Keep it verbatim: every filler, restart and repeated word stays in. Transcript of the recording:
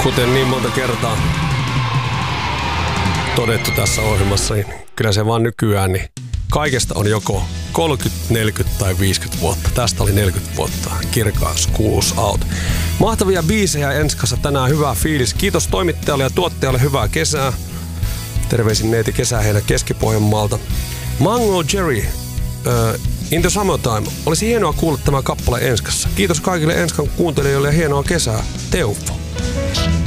Kuten niin monta kertaa todettu tässä ohjelmassa, niin kyllä se vaan nykyään, niin kaikesta on joko kolmekymmentä, neljäkymmentä tai viisikymmentä vuotta. Tästä oli neljäkymmentä vuotta. Kirkaus kuulus out. Mahtavia biisejä Enskassa tänään, hyvää fiilis. Kiitos toimittajalle ja tuottajalle, hyvää kesää. Terveisin neiti Kesäheinä Keski-Pohjanmaalta. Mango Jerry, uh, In the Summertime. Olisi hienoa kuulla tämä kappale Enskassa. Kiitos kaikille Enskan kuuntelijoille ja hienoa kesää. Teufo.